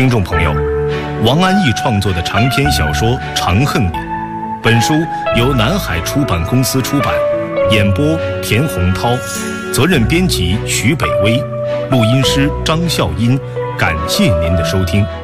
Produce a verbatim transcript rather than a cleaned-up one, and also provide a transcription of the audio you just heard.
听众朋友，王安忆创作的长篇小说《长恨里》，本书由南海出版公司出版，演播田洪涛，责任编辑徐北威，录音师张笑音。感谢您的收听。